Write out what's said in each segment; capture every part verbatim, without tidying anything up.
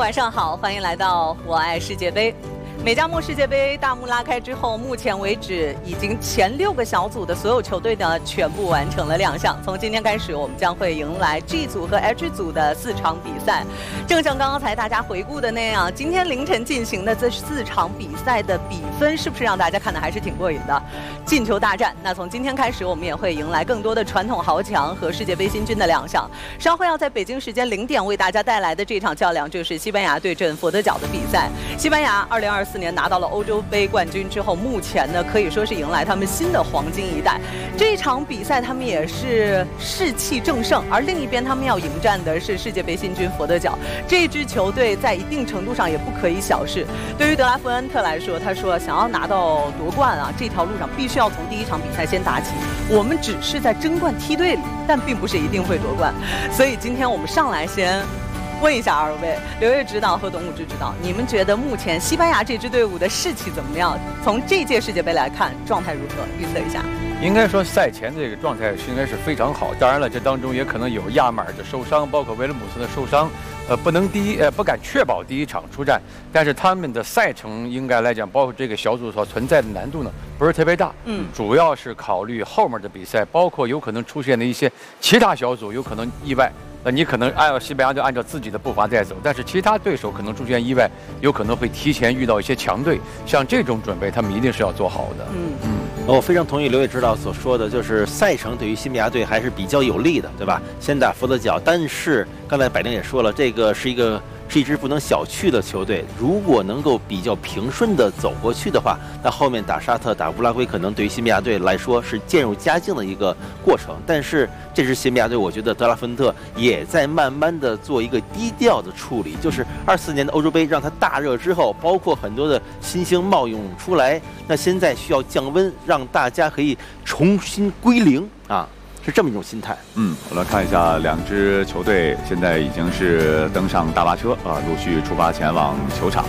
晚上好，欢迎来到我爱世界杯。美加墨世界杯大幕拉开之后，目前为止已经前六个小组的所有球队呢全部完成了亮相。从今天开始，我们将会迎来 G 组和 H 组的四场比赛。正像刚刚才大家回顾的那样，今天凌晨进行的这四场比赛的比分，是不是让大家看的还是挺过瘾的？进球大战。那从今天开始，我们也会迎来更多的传统豪强和世界杯新军的亮相。稍后要在北京时间零点为大家带来的这场较量，就是西班牙对阵佛得角的比赛。西班牙二零二四年拿到了欧洲杯冠军之后，目前呢可以说是迎来他们新的黄金一代。这场比赛他们也是士气正盛，而另一边他们要迎战的是世界杯新军佛得角。这支球队在一定程度上也不可以小视。对于德拉夫恩特来说，他说想要拿到夺冠啊，这条路上必须要从第一场比赛先打起。我们只是在争冠梯队里，但并不是一定会夺冠。所以今天我们上来先问一下二位，刘烨指导和董武之指导，你们觉得目前西班牙这支队伍的士气怎么样？从这届世界杯来看，状态如何？预测一下。 应该说赛前这个状态是应该是非常好。当然了，这当中也可能有亚马尔的受伤，包括维勒姆斯的受伤，呃，不能第一呃不敢确保第一场出战。但是他们的赛程应该来讲，包括这个小组所存在的难度呢，不是特别大。嗯，主要是考虑后面的比赛，包括有可能出现的一些其他小组有可能意外。那你可能按照西班牙队按照自己的步伐在走，但是其他对手可能出现意外，有可能会提前遇到一些强队，像这种准备他们一定是要做好的。嗯嗯，我非常同意刘烨指导所说的，就是赛程对于西班牙队还是比较有利的，对吧？先打佛得角，但是刚才百灵也说了，这个是一个是一支不能小觑的球队，如果能够比较平顺的走过去的话，那后面打沙特、打乌拉圭，可能对于西班牙队来说是渐入佳境的一个过程。但是这支西班牙队，我觉得德拉芬特也在慢慢的做一个低调的处理，就是二四年的欧洲杯让他大热之后，包括很多的新星冒涌出来，那现在需要降温，让大家可以重新归零啊。是这么一种心态。 嗯，我来看一下，两支球队现在已经是登上大巴车啊，陆续出发前往球场。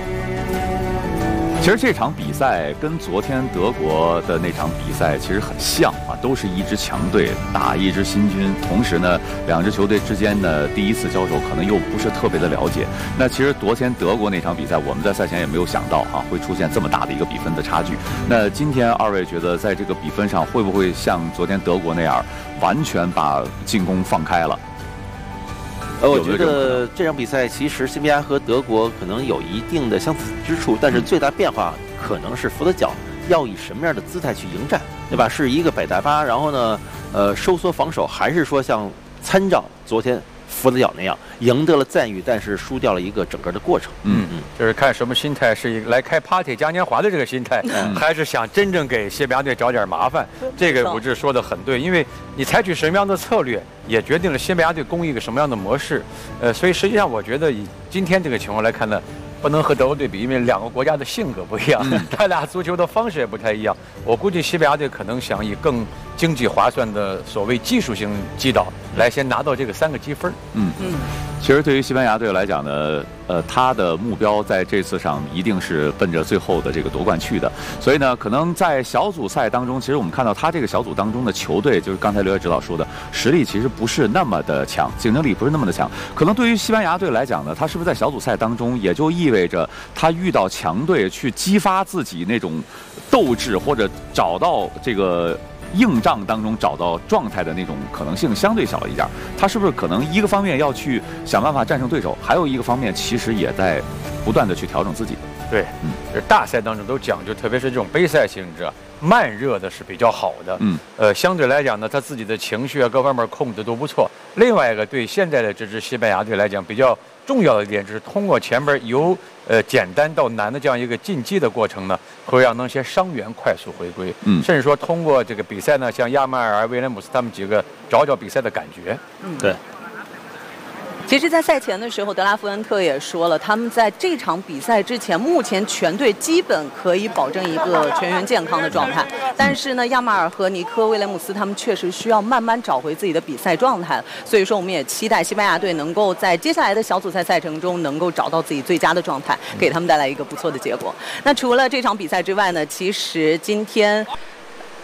其实这场比赛跟昨天德国的那场比赛其实很像啊，都是一支强队打一支新军，同时呢，两支球队之间的第一次交手可能又不是特别的了解。那其实昨天德国那场比赛，我们在赛前也没有想到啊会出现这么大的一个比分的差距。那今天二位觉得在这个比分上会不会像昨天德国那样完全把进攻放开了？ 呃，我觉得这场比赛其实西班牙和德国可能有一定的相似之处，但是最大变化可能是佛得角要以什么样的姿态去迎战，对吧？是一个摆大巴，然后呢，呃，收缩防守，还是说像参照昨天佛得角那样赢得了赞誉，但是输掉了一个整个的过程？ 嗯嗯，就是看什么心态，是来开 party 嘉年华的这个心态，嗯、还是想真正给西班牙队找点麻烦？这个武志说的很对，因为你采取什么样的策略，也决定了西班牙队攻一个什么样的模式。呃，所以实际上我觉得以今天这个情况来看呢，不能和德国对比，因为两个国家的性格不一样，嗯、他俩足球的方式也不太一样。我估计西班牙队可能想以更经济划算的所谓技术性击倒来先拿到这个三个积分。 嗯嗯，其实对于西班牙队来讲呢，呃，他的目标在这次上一定是奔着最后的这个夺冠去的。所以呢，可能在小组赛当中，其实我们看到他这个小组当中的球队，就是刚才刘烨指导说的，实力其实不是那么的强，竞争力不是那么的强。可能对于西班牙队来讲呢，他是不是在小组赛当中，也就意味着他遇到强队去激发自己那种斗志，或者找到这个硬仗当中找到状态的那种可能性相对小了一点。他是不是可能一个方面要去想办法战胜对手，还有一个方面其实也在不断的去调整自己？ 对，嗯，大赛当中都讲究，特别是这种杯赛性质，慢热的是比较好的。嗯，呃，相对来讲呢，他自己的情绪啊各方面控制都不错。另外一个，对现在的这支西班牙队来讲，比较重要的一点就是通过前边由呃简单到难的这样一个进击的过程呢，会让那些伤员快速回归。嗯，甚至说通过这个比赛呢，像亚马尔、威廉姆斯他们几个找找比赛的感觉。 嗯， 对。 其实，在赛前的时候，德拉夫恩特也说了，他们在这场比赛之前，目前全队基本可以保证一个全员健康的状态。但是呢，亚马尔和尼科威廉姆斯他们确实需要慢慢找回自己的比赛状态。所以说，我们也期待西班牙队能够在接下来的小组赛赛程中，能够找到自己最佳的状态，给他们带来一个不错的结果。那除了这场比赛之外呢，其实今天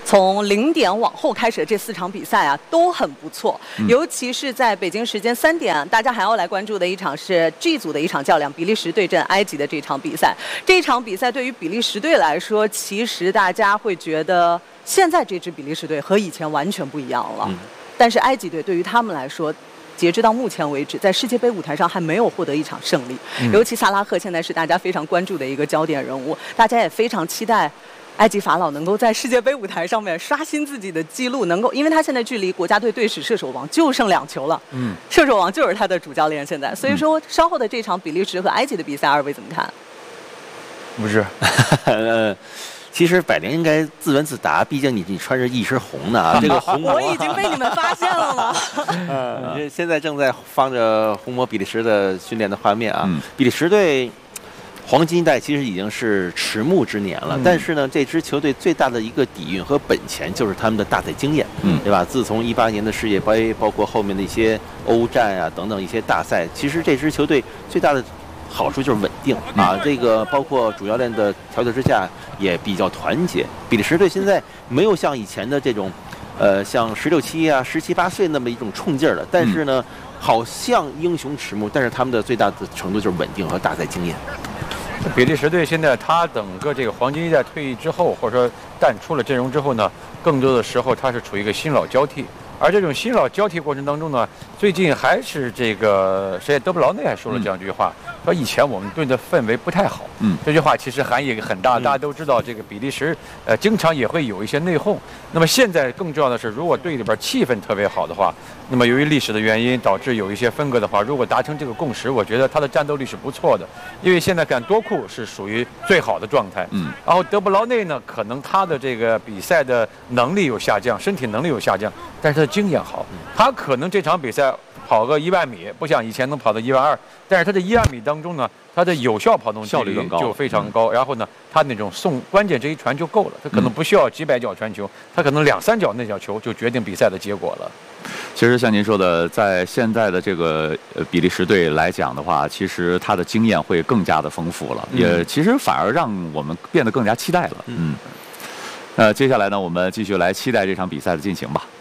从零点往后开始的这四场比赛啊，都很不错。嗯、尤其是在北京时间三点，大家还要来关注的一场是 G 组的一场较量，比利时对阵埃及的这场比赛。这场比赛对于比利时队来说，其实大家会觉得现在这支比利时队和以前完全不一样了。嗯、但是埃及队对于他们来说，截止到目前为止，在世界杯舞台上还没有获得一场胜利。嗯、尤其萨拉赫现在是大家非常关注的一个焦点人物，大家也非常期待。埃及法老能够在世界杯舞台上面刷新自己的记录，能够，因为他现在距离国家队队史射手王就剩两球了，嗯，射手王就是他的主教练现在，所以说稍后的这场比利时和埃及的比赛，二位怎么看？ 不是， 呃，其实百灵应该自问自答，毕竟你你穿着一身红的啊，这个红魔我已经被你们发现了吗？ 呃，现在正在放着红魔比利时的训练的画面啊，嗯、比利时队。黄金一代其实已经是迟暮之年了，嗯、但是呢，这支球队最大的一个底蕴和本钱就是他们的大赛经验，嗯，对吧？自从一八年的世界杯，包括后面的一些欧战啊等等一些大赛，其实这支球队最大的好处就是稳定啊。这个包括主教练的调教之下也比较团结。比利时队现在没有像以前的这种，呃，像十六七啊、十七八岁那么一种冲劲儿了，但是呢，好像英雄迟暮，但是他们的最大的程度就是稳定和大赛经验。 比利时队现在，他整个这个黄金一代退役之后，或者说淡出了阵容之后呢，更多的时候他是处于一个新老交替。而这种新老交替过程当中呢，最近还是这个谁，德布劳内还说了这样一句话，嗯、说以前我们队的氛围不太好。嗯，这句话其实含义很大，大家都知道这个比利时呃经常也会有一些内讧。那么现在更重要的是，如果队里边气氛特别好的话，那么由于历史的原因导致有一些分割的话，如果达成这个共识，我觉得他的战斗力是不错的。因为现在看多库是属于最好的状态，嗯，然后德布劳内呢，可能他的这个比赛的能力有下降，身体能力有下降，但是他的经验好，他可能这场比赛跑个一万米，不像以前能跑到一万二，但是他这一万米当中呢，他的有效跑动效率更高， 就非常高。然后呢，他那种送关键这一传就够了，他可能不需要几百脚传球，他可能两三脚那脚球就决定比赛的结果了。 其实像您说的，在现在的这个呃比利时队来讲的话，其实他的经验会更加的丰富了，嗯、也其实反而让我们变得更加期待了。嗯，呃，接下来呢，我们继续来期待这场比赛的进行吧。